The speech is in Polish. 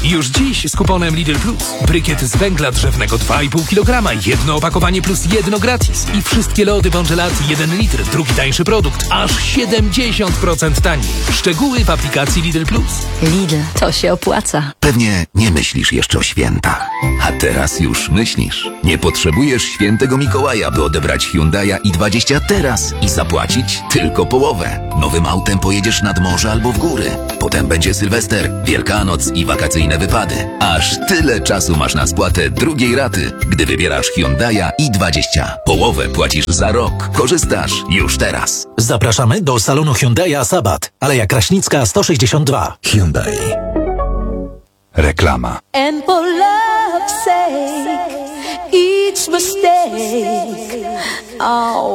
Już dziś z kuponem Lidl Plus. Brykiet z węgla drzewnego 2,5 kg, jedno opakowanie plus jedno gratis. I wszystkie lody Bongelat 1 litr, drugi tańszy produkt, aż 70% taniej. Szczegóły w aplikacji Lidl Plus. Lidl, to się opłaca. Pewnie nie myślisz jeszcze o świętach. A teraz już myślisz. Nie potrzebujesz świętego Mikołaja, by odebrać Hyundai'a i20 teraz i zapłacić tylko połowę. Nowym autem pojedziesz nad morze albo w góry. Potem będzie Sylwester, Wielkanoc i wakacyjne wypady. Aż tyle czasu masz na spłatę drugiej raty, gdy wybierasz Hyundai'a i20. Połowę płacisz za rok. Korzystasz już teraz. Zapraszamy do salonu Hyundai'a Sabat. Aleja Kraśnicka 162. Hyundai. Reklama. And for love's sake, each mistake, oh,